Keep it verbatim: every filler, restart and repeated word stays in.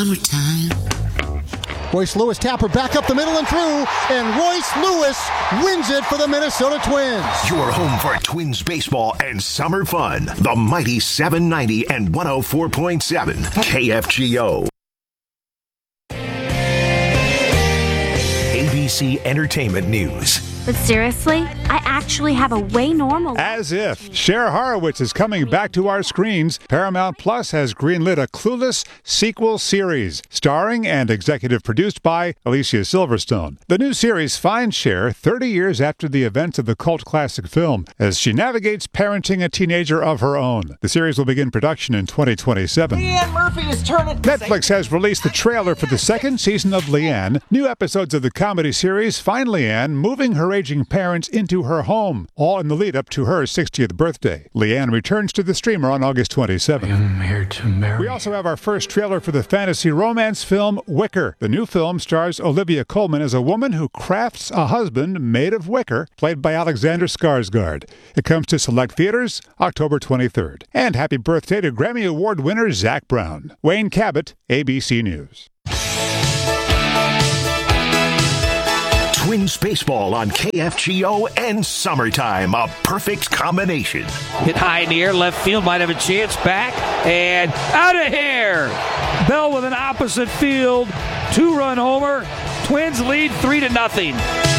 Summertime. Royce Lewis tapper back up the middle and through, and Royce Lewis wins it for the Minnesota Twins. Your home for Twins baseball and summer fun. The mighty seven ninety and one oh four point seven K F G O. A B C Entertainment News. But seriously, I actually have a way normal... As if. Cher Horowitz is coming back to our screens. Paramount Plus has greenlit a Clueless sequel series, starring and executive produced by Alicia Silverstone. The new series finds Cher thirty years after the events of the cult classic film, as she navigates parenting a teenager of her own. The series will begin production in twenty twenty-seven. Leanne Murphy is turning... Netflix has released the trailer for the second season of Leanne. New episodes of the comedy series find Leanne moving her aging parents into her home, all in the lead up to her sixtieth birthday. Leanne returns to the streamer on August twenty-seventh. I'm here to marry. We also have our first trailer for the fantasy romance film Wicker. The new film stars Olivia Colman as a woman who crafts a husband made of wicker, played by Alexander Skarsgård. It comes to select theaters October twenty-third. And happy birthday to Grammy Award winner Zac Brown. Wayne Cabot, A B C News. Twins baseball on K F G O and summertime, a perfect combination. Hit high in the air, left field might have a chance, back and out of here. Bell with an opposite field two-run homer. Twins lead three to nothing.